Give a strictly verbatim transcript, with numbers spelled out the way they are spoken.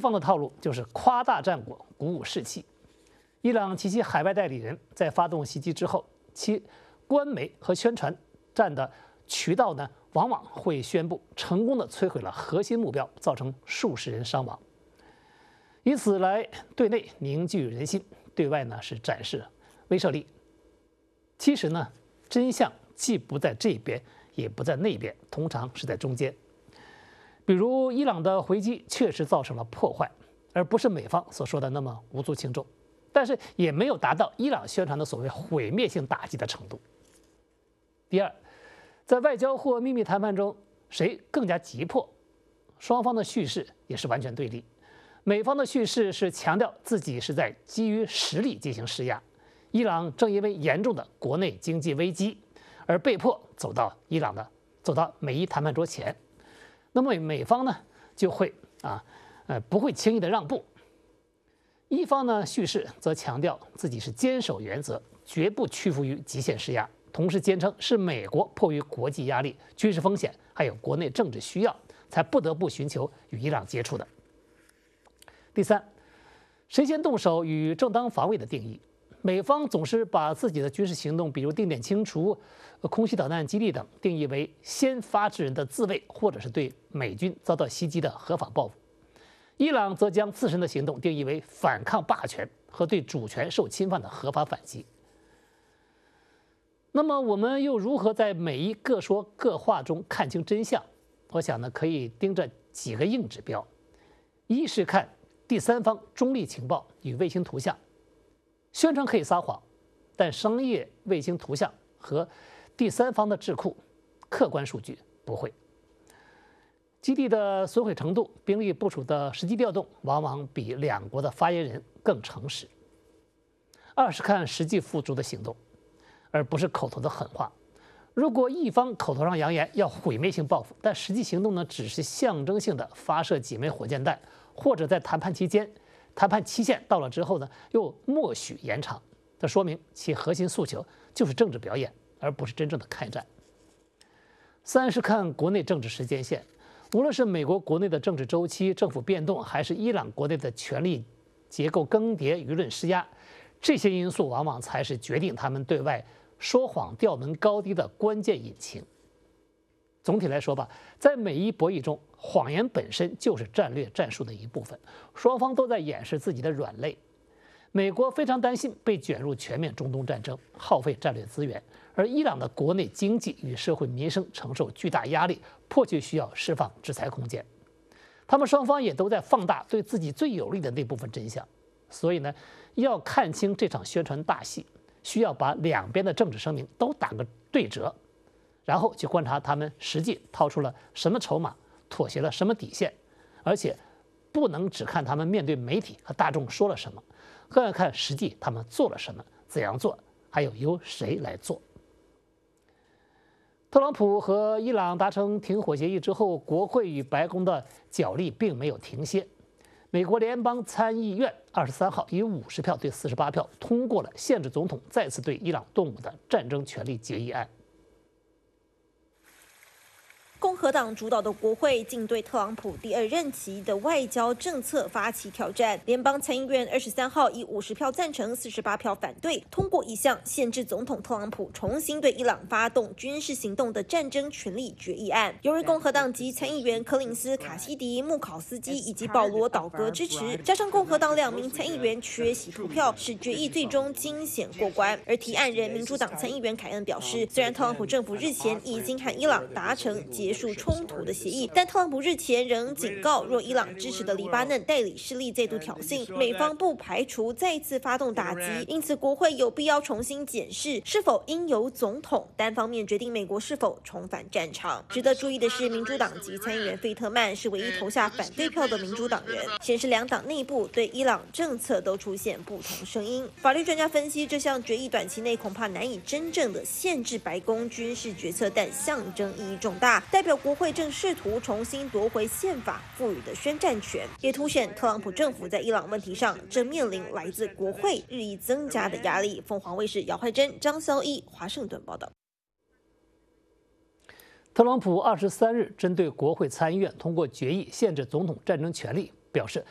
方的套路就是夸大战果，鼓舞士气。伊朗及其海外代理人在发动袭击之后，其官媒和宣传战的渠道呢，往往会宣布成功的摧毁了核心目标，造成数十人伤亡，以此来对内凝聚人心，对外呢是展示威慑力。其实呢，真相既不在这边，也不在那边，通常是在中间。比如伊朗的回击确实造成了破坏，而不是美方所说的那么无足轻重，但是也没有达到伊朗宣传的所谓毁灭性打击的程度。第二，在外交或秘密谈判中，谁更加急迫？双方的叙事也是完全对立。美方的叙事是强调自己是在基于实力进行施压，伊朗正因为严重的国内经济危机而被迫走到伊朗的走到美伊谈判桌前。那么美方呢就会啊呃不会轻易的让步。一方呢叙事则强调自己是坚守原则，绝不屈服于极限施压，同时坚称是美国迫于国际压力、军事风险还有国内政治需要，才不得不寻求与伊朗接触的。第三，谁先动手与正当防卫的定义，美方总是把自己的军事行动，比如定点清除、空袭导弹基地等，定义为先发制人的自卫，或者是对美军遭到袭击的合法报复。伊朗则将自身的行动定义为反抗霸权和对主权受侵犯的合法反击。那么我们又如何在美伊各说各话中看清真相？我想呢，可以盯着几个硬指标：一是看第三方中立情报与卫星图像，宣称可以撒谎，但商业卫星图像和第三方的智库客观数据不会。基地的损毁程度、兵力部署的实际调动，往往比两国的发言人更诚实。二是看实际付诸的行动，而不是口头的狠话。如果一方口头上扬言要毁灭性报复，但实际行动呢只是象征性的发射几枚火箭弹，或者在谈判期间、谈判期限到了之后呢又默许延长，这说明其核心诉求就是政治表演，而不是真正的开战。三是看国内政治时间线，无论是美国国内的政治周期、政府变动，还是伊朗国内的权力结构更迭、舆论施压，这些因素往往才是决定他们对外说谎调门高低的关键引擎。总体来说吧，在美伊博弈中，谎言本身就是战略战术的一部分，双方都在掩饰自己的软肋。美国非常担心被卷入全面中东战争，耗费战略资源，而伊朗的国内经济与社会民生承受巨大压力，迫切需要释放制裁空间。他们双方也都在放大对自己最有利的那部分真相，所以呢，要看清这场宣传大戏，需要把两边的政治声明都打个对折，然后去观察他们实际掏出了什么筹码，妥协了什么底线，而且不能只看他们面对媒体和大众说了什么，更要看实际他们做了什么，怎样做，还有由谁来做。特朗普和伊朗达成停火协议之后，国会与白宫的角力并没有停歇。美国联邦参议院二十三号以五十票对四十八票通过了限制总统再次对伊朗动武的战争权利决议案。 共和党主导的国会竟对特朗普第二任期的外交政策发起挑战。联邦参议院二十三号以五十票赞成、四十八票反对，通过一项限制总统特朗普重新对伊朗发动军事行动的战争权利决议案。由于共和党籍参议员柯林斯、卡西迪、穆考斯基以及保罗·岛格支持，加上共和党两名参议员缺席投票，使决议最终惊险过关。而提案人民主党参议员凯恩表示，虽然特朗普政府日前已经和伊朗达成结束冲突的协议，但特朗普日前仍警告，若伊朗支持的黎巴嫩代理势力再度挑衅，美方不排除再次发动打击。因此，国会有必要重新检视是否应由总统单方面决定美国是否重返战场。值得注意的是，民主党籍参议员费特曼是唯一投下反对票的民主党人，显示两党内部对伊朗政策都出现不同声音。法律专家分析，这项决议短期内恐怕难以真正的限制白宫军事决策，但象征意义重大，代表国会正试图重新夺回宪法赋予的宣战权，也凸显特朗普政府在伊朗问题上正面临来自国会日益增加的压力。凤凰卫视姚怀珍、张潇一华盛顿报道。 特朗普二十三日针对国会参议院通过决议限制总统战争权利表示，